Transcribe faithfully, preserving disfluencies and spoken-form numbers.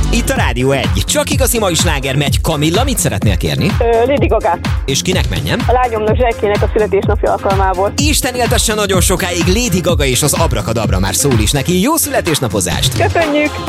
Itt a Rádió egy. Csak igazi mai sláger megy. Kamilla, mit szeretnél kérni? Ö, Lady Gaga. És kinek menjen? A lányomnak Zsekének a születésnapja alkalmából. Isten éltesse nagyon sokáig, Lady Gaga és az Abrakadabra már szól is neki. Jó születésnapozást! Köszönjük!